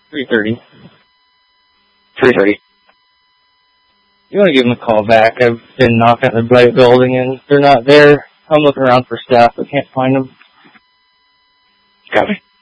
3:30. 3:30. You want to give them a call back. I've been knocking at the Blight building, and they're not there. I'm looking around for staff, but can't find them. Copy.